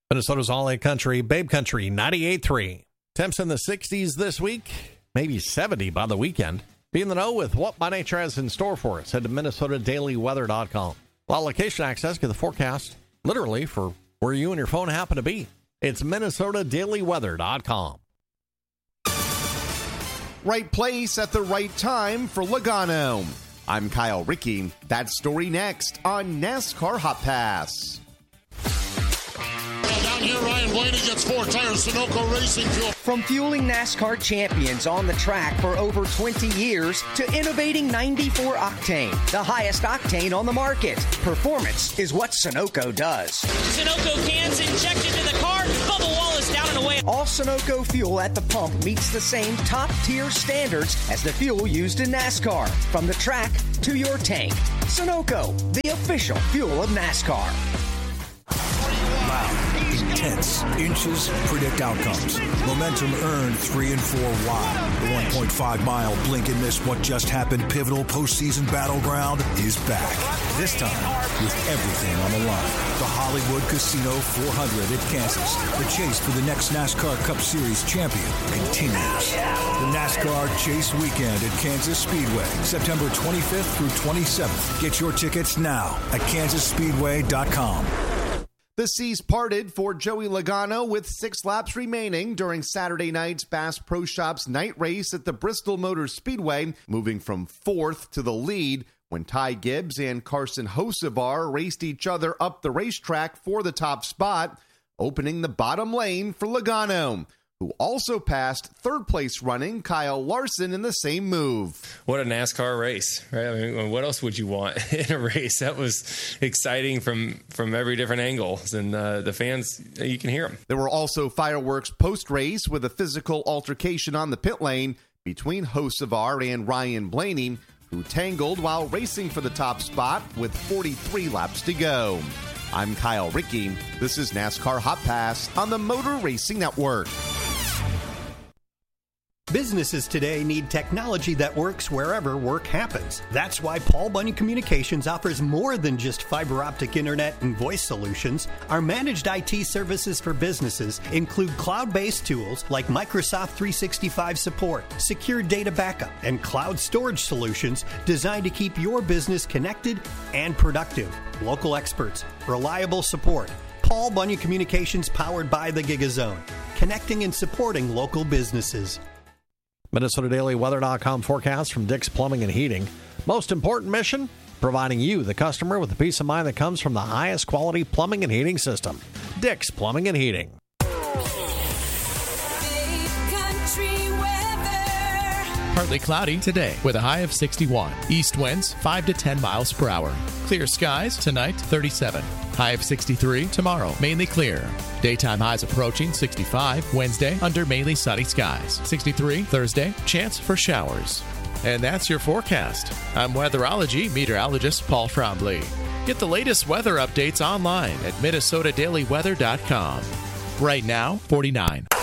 Minnesota's All-A Country, Babe Country, 98.3. Temps in the 60s this week, maybe 70 by the weekend. Be in the know with what By Nature has in store for us. Head to MinnesotaDailyWeather.com. While location access, get the forecast literally for where you and your phone happen to be. It's MinnesotaDailyWeather.com. Right place at the right time for Logano. I'm Kyle Rickey. That story next on NASCAR Hot Pass. Down here, Ryan Blaney gets 4 tires, Sunoco Racing Fuel. From fueling NASCAR champions on the track for over 20 years to innovating 94 octane, the highest octane on the market. Performance is what Sunoco does. Sunoco cans injected to the car, Bubba Wallace down and away. All Sunoco fuel at the pump meets the same top-tier standards as the fuel used in NASCAR. From the track to your tank. Sunoco, the official fuel of NASCAR. Loud, intense, inches, predict outcomes. Momentum earned 3 and 4 wide. The 1.5-mile blink and miss what just happened pivotal postseason battleground is back. This time with everything on the line. The Hollywood Casino 400 at Kansas. The chase for the next NASCAR Cup Series champion continues. The NASCAR Chase Weekend at Kansas Speedway, September 25th through 27th. Get your tickets now at KansasSpeedway.com. The seas parted for Joey Logano with 6 laps remaining during Saturday night's Bass Pro Shops night race at the Bristol Motor Speedway, moving from 4th to the lead when Ty Gibbs and Carson Hocevar raced each other up the racetrack for the top spot, opening the bottom lane for Logano, who also passed third-place running Kyle Larson in the same move. What a NASCAR race, right? I mean, what else would you want in a race? That was exciting from every different angle, and the fans, you can hear them. There were also fireworks post-race with a physical altercation on the pit lane between Hocevar and Ryan Blaney, who tangled while racing for the top spot with 43 laps to go. I'm Kyle Rickey. This is NASCAR Hot Pass on the Motor Racing Network. Businesses today need technology that works wherever work happens. That's why Paul Bunyan Communications offers more than just fiber optic internet and voice solutions. Our managed IT services for businesses include cloud-based tools like Microsoft 365 support, secure data backup, and cloud storage solutions designed to keep your business connected and productive. Local experts, reliable support. Paul Bunyan Communications, powered by the GigaZone, connecting and supporting local businesses. MinnesotaDailyWeather.com forecast from Dick's Plumbing and Heating. Most important mission, providing you, the customer, with the peace of mind that comes from the highest quality plumbing and heating system. Dick's Plumbing and Heating. Partly cloudy today with a high of 61. East winds 5 to 10 miles per hour. Clear skies tonight, 37. High of 63 tomorrow, mainly clear. Daytime highs approaching 65 Wednesday under mainly sunny skies. 63 Thursday, chance for showers. And that's your forecast. I'm weatherology meteorologist Paul Trombley. Get the latest weather updates online at MinnesotaDailyWeather.com. Right now, 49.